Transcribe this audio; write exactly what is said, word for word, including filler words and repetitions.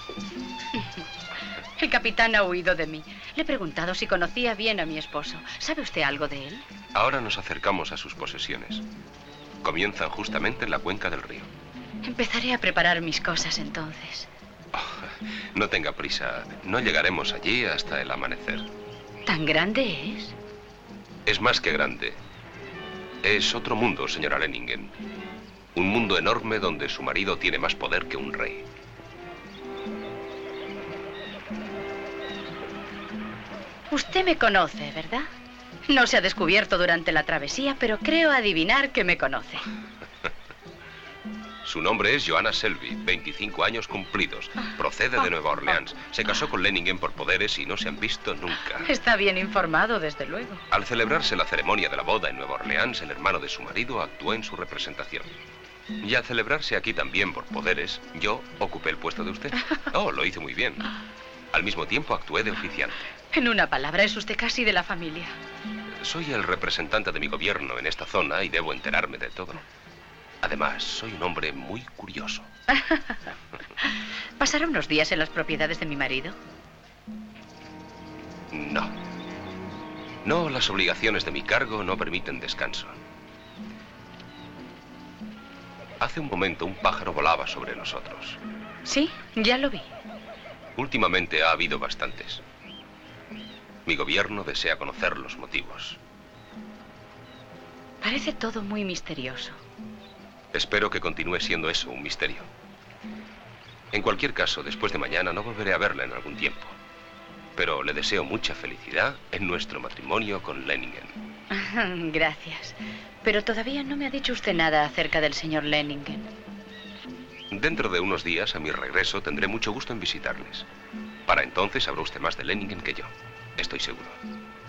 El capitán ha huido de mí. Le he preguntado si conocía bien a mi esposo. ¿Sabe usted algo de él? Ahora nos acercamos a sus posesiones. Comienzan justamente en la cuenca del río. Empezaré a preparar mis cosas entonces. Oh, no tenga prisa. No llegaremos allí hasta el amanecer. ¿Tan grande es? Es más que grande. Es otro mundo, señora Lenningen. Un mundo enorme donde su marido tiene más poder que un rey. Usted me conoce, ¿verdad? No se ha descubierto durante la travesía, pero creo adivinar que me conoce. Su nombre es Joanna Selby, veinticinco años cumplidos. Procede de Nueva Orleans. Se casó con Lenningen por poderes y no se han visto nunca. Está bien informado, desde luego. Al celebrarse la ceremonia de la boda en Nueva Orleans, el hermano de su marido actuó en su representación. Y al celebrarse aquí también por poderes, yo ocupé el puesto de usted. Oh, lo hice muy bien. Al mismo tiempo actué de oficiante. En una palabra, es usted casi de la familia. Soy el representante de mi gobierno en esta zona y debo enterarme de todo. Además, soy un hombre muy curioso. ¿Pasará unos días en las propiedades de mi marido? No. No, las obligaciones de mi cargo no permiten descanso. Hace un momento un pájaro volaba sobre nosotros. Sí, ya lo vi. Últimamente ha habido bastantes. Mi gobierno desea conocer los motivos. Parece todo muy misterioso. Espero que continúe siendo eso, un misterio. En cualquier caso, después de mañana no volveré a verla en algún tiempo. Pero le deseo mucha felicidad en nuestro matrimonio con Lenningen. Gracias. Pero todavía no me ha dicho usted nada acerca del señor Lenningen. Dentro de unos días, a mi regreso, tendré mucho gusto en visitarles. Para entonces sabrá usted más de Lenningen que yo. Estoy seguro.